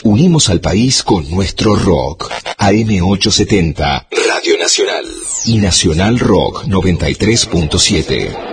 Unimos al país con nuestro rock. AM870, Radio Nacional. Y Nacional Rock 93.7.